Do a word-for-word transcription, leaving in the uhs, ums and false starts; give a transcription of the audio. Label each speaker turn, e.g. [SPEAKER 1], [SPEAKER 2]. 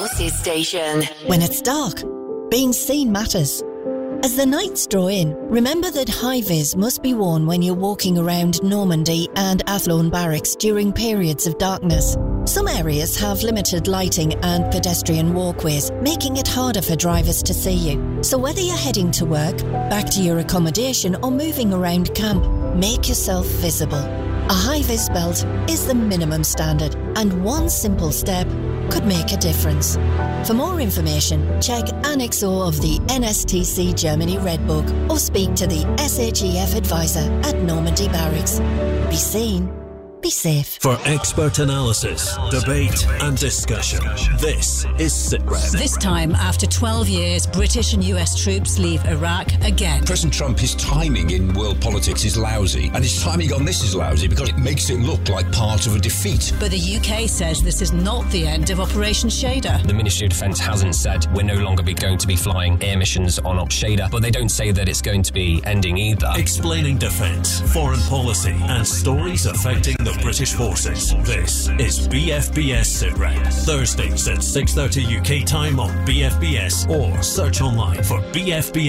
[SPEAKER 1] Forces station.
[SPEAKER 2] When it's dark, being seen matters. As the nights draw in, remember that high-vis must be worn when you're walking around Normandy and Athlone Barracks during periods of darkness. Some areas have limited lighting and pedestrian walkways, making it harder for drivers to see you. So whether you're heading to work, back to your accommodation or moving around camp, make yourself visible. A high-vis belt is the minimum standard, and one simple step could make a difference. For more information, check Annex O of the N S T C Germany Red Book or speak to the S H E F advisor at Normandy Barracks. Be seen, be safe.
[SPEAKER 3] For expert analysis, debate and discussion, this is SitRep.
[SPEAKER 4] This time, after twelve years, British and U S troops leave Iraq again.
[SPEAKER 5] President Trump, his timing in world politics is lousy, and his timing on this is lousy because it makes it look like part of a defeat.
[SPEAKER 4] But the U K says this is not the end of Operation Shader.
[SPEAKER 6] The Ministry of Defence hasn't said we're no longer be going to be flying air missions on Op Shader, but they don't say that it's going to be ending either.
[SPEAKER 3] Explaining defence, foreign policy and stories affecting the British forces. This is B F B S SitRep. Thursdays at six thirty U K time on B F B S or search online for B F B S